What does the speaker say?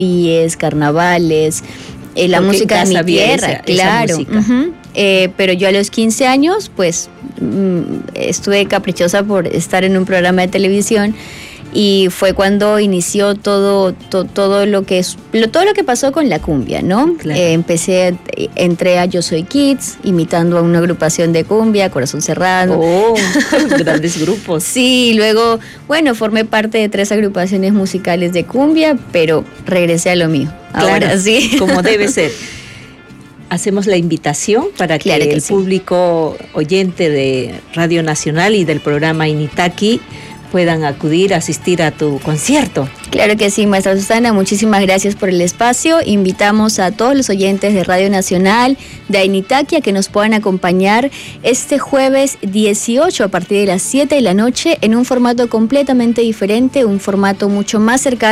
carnavales, la música de mi tierra, claro. Pero yo a los 15 años, pues, estuve caprichosa por estar en un programa de televisión y fue cuando inició todo lo que pasó con la cumbia, ¿no? Claro. Entré a Yo Soy Kids, imitando a una agrupación de cumbia, Corazón Serrano. Oh, grandes grupos. Sí, luego, bueno, formé parte de 3 agrupaciones musicales de cumbia, pero regresé a lo mío. Ahora Claro, sí. como debe ser. Hacemos la invitación para que el público oyente de Radio Nacional y del programa Initaqui puedan acudir a asistir a tu concierto. Claro que sí, maestra Susana, muchísimas gracias por el espacio. Invitamos a todos los oyentes de Radio Nacional, de Initaqui, a que nos puedan acompañar este jueves 18 a partir de las 7 de la noche en un formato completamente diferente, un formato mucho más cercano